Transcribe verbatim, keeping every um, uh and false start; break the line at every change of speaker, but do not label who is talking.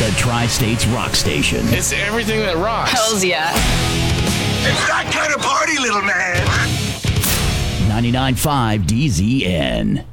The Tri-States Rock Station.
It's everything that rocks.
Hells yeah.
It's that kind of party, little man.
ninety-nine point five D Z N.